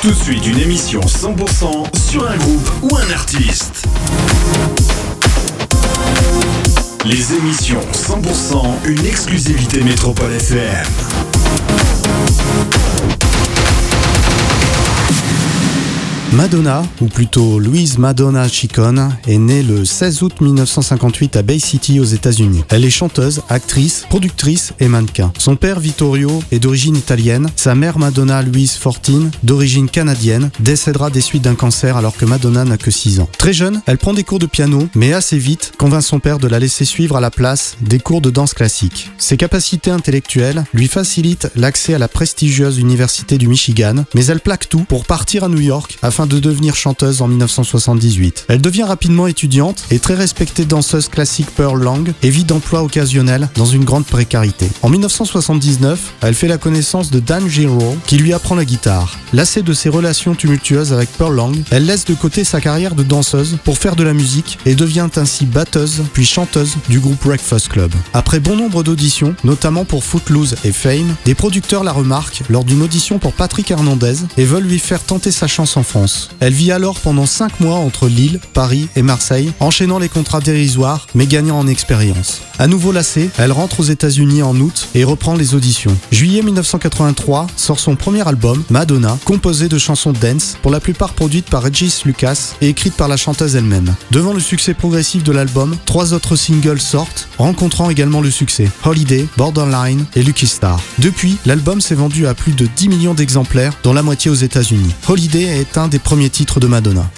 Tout de suite, une émission 100% sur un groupe ou un artiste. Les émissions 100%, une exclusivité Métropole FM. Madonna, ou plutôt Louise Madonna Ciccone, est née le 16 août 1958 à Bay City aux États-Unis. Elle est chanteuse, actrice, productrice et mannequin. Son père Vittorio est d'origine italienne, sa mère Madonna Louise Fortin, d'origine canadienne, décédera des suites d'un cancer alors que Madonna n'a que 6 ans. Très jeune, elle prend des cours de piano, mais assez vite convainc son père de la laisser suivre à la place des cours de danse classique. Ses capacités intellectuelles lui facilitent l'accès à la prestigieuse Université du Michigan, mais elle plaque tout pour partir à New York afin de devenir chanteuse en 1978. Elle devient rapidement étudiante et très respectée danseuse classique Pearl Lang et vit d'emploi occasionnel dans une grande précarité. En 1979, elle fait la connaissance de Dan Giro qui lui apprend la guitare. Lassée de ses relations tumultueuses avec Pearl Lang, elle laisse de côté sa carrière de danseuse pour faire de la musique et devient ainsi batteuse puis chanteuse du groupe Breakfast Club. Après bon nombre d'auditions, notamment pour Footloose et Fame, des producteurs la remarquent lors d'une audition pour Patrick Hernandez et veulent lui faire tenter sa chance en France. Elle vit alors pendant 5 mois entre Lille, Paris et Marseille, enchaînant les contrats dérisoires mais gagnant en expérience. À nouveau lassée, elle rentre aux États-Unis en août et reprend les auditions. Juillet 1983 sort son premier album, Madonna, composé de chansons dance, pour la plupart produites par Regis Lucas et écrites par la chanteuse elle-même. Devant le succès progressif de l'album, 3 autres singles sortent, rencontrant également le succès: Holiday, Borderline et Lucky Star. Depuis, l'album s'est vendu à plus de 10 millions d'exemplaires, dont la moitié aux États-Unis. Holiday est un des premiers titres de Madonna.